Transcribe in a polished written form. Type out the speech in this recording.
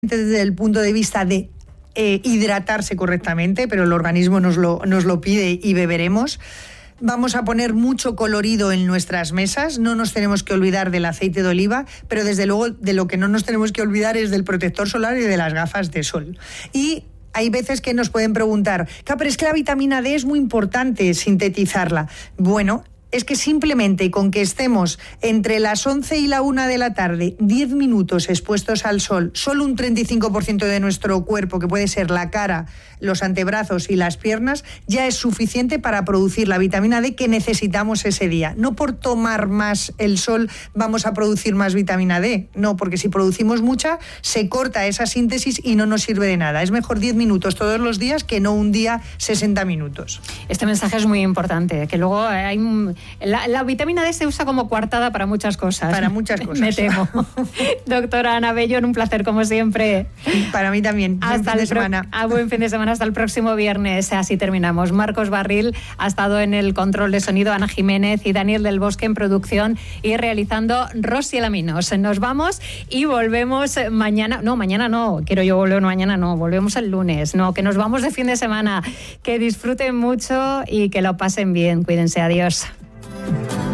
desde el punto de vista de hidratarse correctamente, pero el organismo nos lo pide y beberemos. Vamos a poner mucho colorido en nuestras mesas, no nos tenemos que olvidar del aceite de oliva, pero desde luego de lo que no nos tenemos que olvidar es del protector solar y de las gafas de sol. Y hay veces que nos pueden preguntar, pero es que la vitamina D es muy importante sintetizarla. Bueno, es que simplemente con que estemos entre las 11 y la 1 de la tarde, 10 minutos expuestos al sol, solo un 35% de nuestro cuerpo, que puede ser la cara, los antebrazos y las piernas, ya es suficiente para producir la vitamina D que necesitamos ese día. No por tomar más el sol vamos a producir más vitamina D, no, porque si producimos mucha, se corta esa síntesis y no nos sirve de nada. Es mejor 10 minutos todos los días que no un día 60 minutos. Este mensaje es muy importante, que luego hay... La vitamina D se usa como coartada para muchas cosas. Para muchas cosas. Me temo. Doctora Ana Bellón, un placer como siempre. Para mí también. Buen fin de semana. Buen fin de semana. Hasta el próximo viernes. Así terminamos. Marcos Barril ha estado en el control de sonido, Ana Jiménez y Daniel del Bosque en producción y realizando Rosy Alaminos. Nos vamos y volvemos mañana. No, mañana no. Quiero yo volver mañana, no. Volvemos el lunes. No, que nos vamos de fin de semana. Que disfruten mucho y que lo pasen bien. Cuídense. Adiós.